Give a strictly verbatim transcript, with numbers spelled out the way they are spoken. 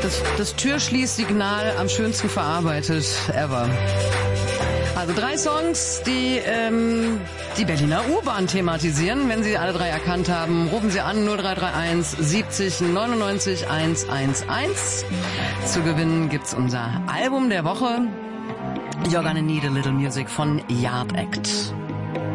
das, das Türschließsignal am schönsten verarbeitet ever. Also drei Songs, die ähm, die Berliner U-Bahn thematisieren. Wenn Sie alle drei erkannt haben, rufen Sie an null drei drei eins siebzig neunundneunzig hundertelf. Zu gewinnen gibt's unser Album der Woche. You're Gonna Need a Little Music von Yard Act.